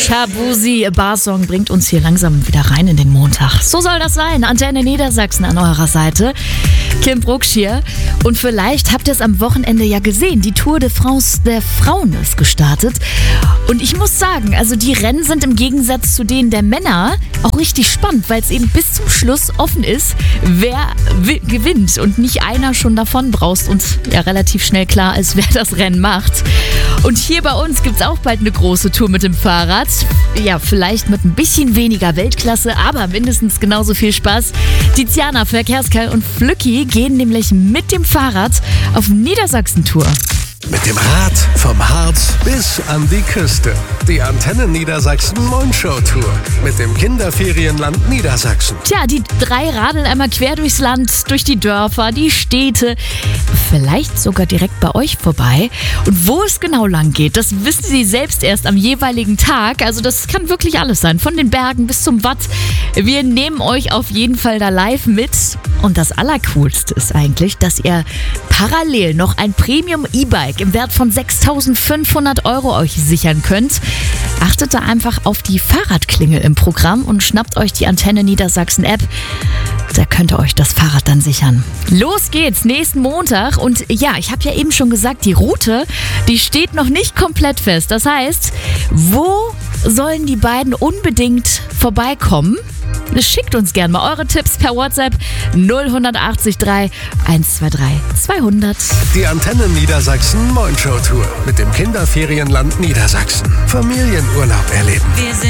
Shabuzi, Barsong bringt uns hier langsam wieder rein in den Montag. So soll das sein. Antenne Niedersachsen an eurer Seite. Kim Brucksch hier. Und vielleicht habt ihr es am Wochenende ja gesehen. Die Tour de France der Frauen ist gestartet. Und ich muss sagen, also die Rennen sind im Gegensatz zu denen der Männer auch richtig spannend, weil es eben bis zum Schluss offen ist, wer gewinnt und nicht einer schon davon braust und ja relativ schnell klar ist, wer das Rennen macht. Und hier bei uns gibt es auch bald eine große Tour mit dem Fahrrad. Ja, vielleicht mit ein bisschen weniger Weltklasse, aber mindestens genauso viel Spaß. Tiziana, Verkehrskai und Flücki gehen nämlich mit dem Fahrrad auf Niedersachsen-Tour. Mit dem Rad vom Harz bis an die Küste. Die Antenne Niedersachsen Mondshow Tour mit dem Kinderferienland Niedersachsen. Tja, die 3 radeln einmal quer durchs Land, durch die Dörfer, die Städte, vielleicht sogar direkt bei euch vorbei. Und wo es genau lang geht, das wissen sie selbst erst am jeweiligen Tag. Also das kann wirklich alles sein, von den Bergen bis zum Watt. Wir nehmen euch auf jeden Fall da live mit. Und das Allercoolste ist eigentlich, dass ihr parallel noch ein Premium-E-Bike im Wert von 6.500 € euch sichern könnt. Achtet da einfach auf die Fahrradklingel im Programm und schnappt euch die Antenne Niedersachsen App. Da könnt ihr euch das Fahrrad dann sichern. Los geht's, nächsten Montag. Und ja, ich habe ja eben schon gesagt, die Route, die steht noch nicht komplett fest. Das heißt, wo sollen die beiden unbedingt vorbeikommen? Schickt uns gerne mal eure Tipps per WhatsApp 0183 123 200. Die Antenne Niedersachsen Mondshow Tour mit dem Kinderferienland Niedersachsen. Familienurlaub erleben.